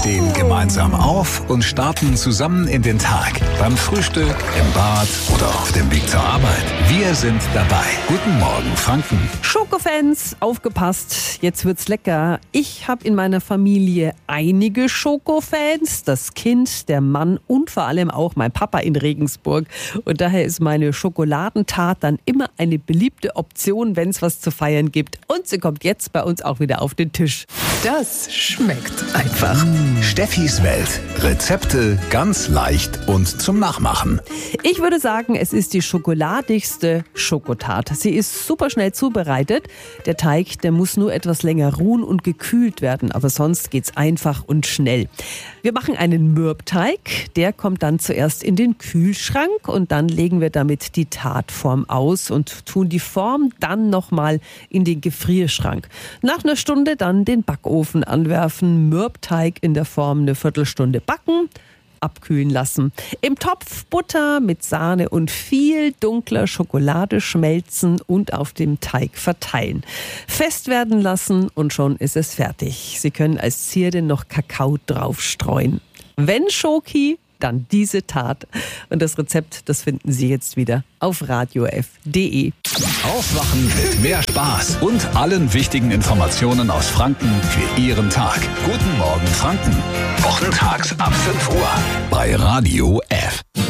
stehen gemeinsam auf und starten zusammen in den Tag. Beim Frühstück, im Bad oder auf dem Weg zur Arbeit. Wir sind dabei. Guten Morgen, Franken. Schokofans, aufgepasst, jetzt wird's lecker. Ich habe in meiner Familie einige Schokofans, das Kind, der Mann und vor allem auch mein Papa in Regensburg. Und daher ist meine Schokoladentat dann immer eine beliebte Option, wenn es was zu feiern gibt. Und sie kommt jetzt bei uns auch wieder auf den Tisch. Das schmeckt einfach. Steffis Welt. Rezepte ganz leicht und zum Nachmachen. Ich würde sagen, es ist die schokoladigste Schokotat. Sie ist super schnell zubereitet. Der Teig, der muss nur etwas länger ruhen und gekühlt werden, aber sonst geht's einfach und schnell. Wir machen einen Mürbteig, der kommt dann zuerst in den Kühlschrank und dann legen wir damit die Tatform aus und tun die Form dann nochmal in den Gefrierschrank. Nach einer Stunde dann den Backofen anwerfen, Mürbteig in der Form eine Viertelstunde backen, abkühlen lassen. Im Topf Butter mit Sahne und viel dunkler Schokolade schmelzen und auf dem Teig verteilen. Fest werden lassen und schon ist es fertig. Sie können als Zierde noch Kakao draufstreuen. Wenn Schoki, dann diese Tat. Und das Rezept, das finden Sie jetzt wieder auf radiof.de. Aufwachen mit mehr Spaß und allen wichtigen Informationen aus Franken für Ihren Tag. Guten Morgen, Franken. Wochentags ab 5 Uhr bei Radio F.